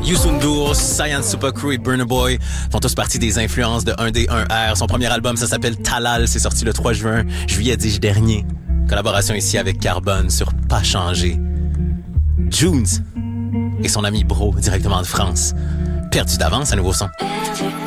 Youssou N'Dour, Science Super Crew et Burna Boy font tous partie des influences de 1D1R. Son premier album, ça s'appelle Talal, c'est sorti le 3 juillet dernier. Collaboration ici avec Carbone sur Pas Changer. Junes et son ami Bro, directement de France. Perdu d'avance, un nouveau son.